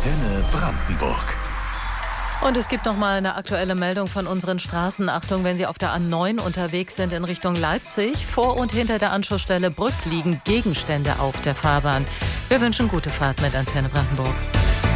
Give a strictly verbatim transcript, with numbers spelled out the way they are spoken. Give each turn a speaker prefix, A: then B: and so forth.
A: Antenne Brandenburg.
B: Und es gibt noch mal eine aktuelle Meldung von unseren Straßen. Achtung, wenn Sie auf der A neun unterwegs sind in Richtung Leipzig. Vor und hinter der Anschlussstelle Brück liegen Gegenstände auf der Fahrbahn. Wir wünschen gute Fahrt mit Antenne Brandenburg.